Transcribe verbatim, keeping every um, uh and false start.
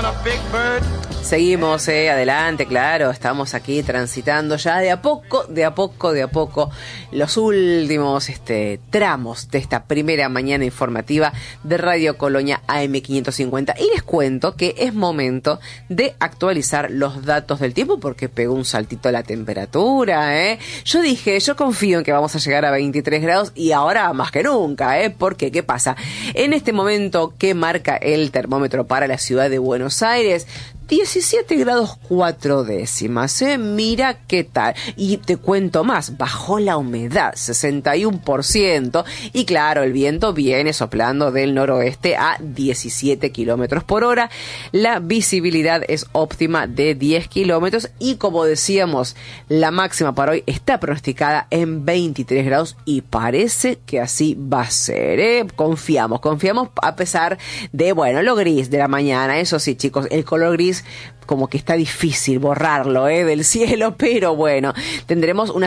Seguimos, eh, adelante, claro, estamos aquí transitando ya de a poco, de a poco, de a poco, los últimos este, tramos de esta primera mañana informativa de Radio Colonia A M quinientos cincuenta. Y les cuento que es momento de actualizar los datos del tiempo porque pegó un saltito la temperatura, ¿eh? Yo dije, yo confío en que vamos a llegar a veintitrés grados y ahora más que nunca, ¿eh? Porque, ¿qué pasa? En este momento, ¿qué marca el termómetro para la ciudad de Buenos Aires? diecisiete grados cuatro décimas, ¿eh? Mira qué tal. Y te cuento más, bajó la humedad, sesenta y uno por ciento. Y claro, el viento viene soplando del noroeste a diecisiete kilómetros por hora. La visibilidad es óptima de diez kilómetros. Y como decíamos, la máxima para hoy está pronosticada en veintitrés grados. Y parece que así va a ser, ¿eh? Confiamos, confiamos a pesar de, bueno, lo gris de la mañana. Eso sí, chicos, el color gris como que está difícil borrarlo, ¿eh? Del cielo, pero bueno, tendremos una